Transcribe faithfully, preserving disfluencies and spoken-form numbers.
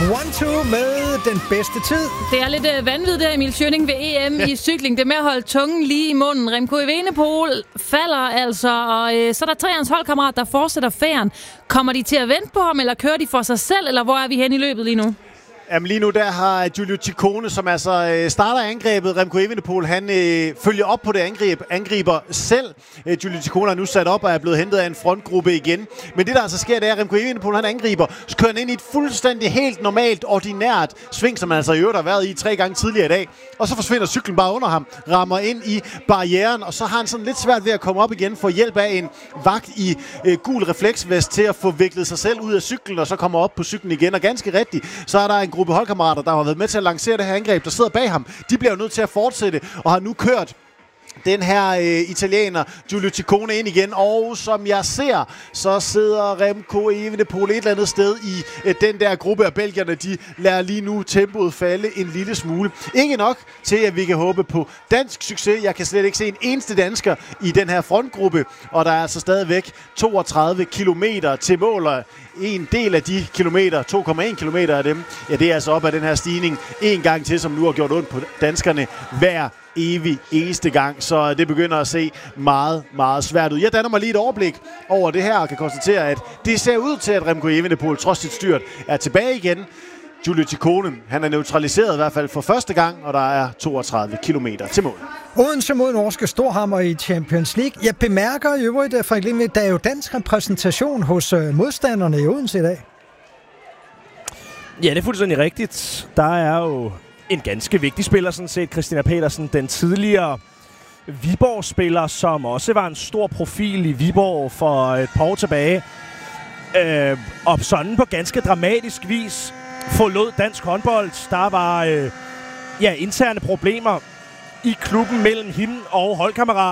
one two med den bedste tid. Det er lidt øh, vanvittigt der, Emil Schønning, ved E M i cykling. Det med at holde tungen lige i munden. Remco Evenepoel falder altså, og øh, så er der tre af hans holdkammerater, der fortsætter færden. Kommer de til at vente på ham, eller kører de for sig selv, eller hvor er vi hen i løbet lige nu? Jamen lige nu der har Giulio Ciccone, som altså øh, starter angrebet. Remco Evenepoel, han øh, følger op på det angreb, angriber selv. Øh, Giulio Ciccone er nu sat op og er blevet hentet af en frontgruppe igen. Men det der altså sker, det er, at Remco Evenepoel, han angriber, så kører han ind i et fuldstændig helt normalt, ordinært sving, som han altså i øvrigt har været i tre gange tidligere i dag. Og så forsvinder cyklen bare under ham, rammer ind i barrieren, og så har han sådan lidt svært ved at komme op igen, for hjælp af en vagt i øh, gul refleksvest til at få viklet sig selv ud af cyklen, og så kommer op på cyklen igen. Og ganske rigtigt, så er der en gruppe holdkammerater, der har været med til at lancere det her angreb, der sidder bag ham. De bliver jo nødt til at fortsætte, og har nu kørt den her øh, italiener, Giulio Ciccone, ind igen. Og som jeg ser, så sidder Remco Evenepoel et eller andet sted i øh, den der gruppe af belgierne. De lader lige nu tempoet falde en lille smule. Ikke nok til, at vi kan håbe på dansk succes. Jeg kan slet ikke se en eneste dansker i den her frontgruppe. Og der er altså stadigvæk toogtredive kilometer til mål. En del af de kilometer, to komma en kilometer af dem, ja, det er altså op af den her stigning en gang til, som nu har gjort ondt på danskerne hver evig eneste gang. Så det begynder at se meget, meget svært ud. Jeg danner mig lige et overblik over det her og kan konstatere, at det ser ud til, at Remco Evenepoel trods sit styrt er tilbage igen. Giulio Ciccone, han er neutraliseret i hvert fald for første gang, og der er toogtredive kilometer til mål. Odense mod Norske Storhammer i Champions League. Jeg bemærker i øvrigt, Frederik Lindved, der er jo dansk repræsentation hos øh, modstanderne i Odense i dag. Ja, det er fuldstændig rigtigt. Der er jo en ganske vigtig spiller, sådan set, Christina Petersen, den tidligere Viborg-spiller, som også var en stor profil i Viborg for et par år tilbage. Øh, og sådan på ganske dramatisk vis forlod dansk håndbold. Der var øh, ja, interne problemer i klubben mellem hende og holdkammerater.